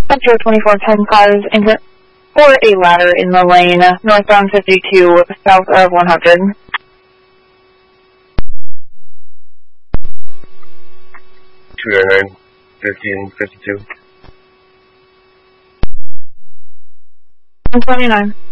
Metro 2410 cars for a ladder in the lane, northbound 52, south of 100. Two 1552. 129.